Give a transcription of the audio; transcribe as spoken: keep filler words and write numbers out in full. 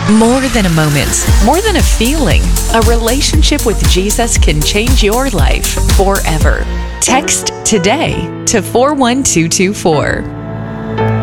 More than a moment, more than a feeling, a relationship with Jesus can change your life forever. Text today to four one two two four.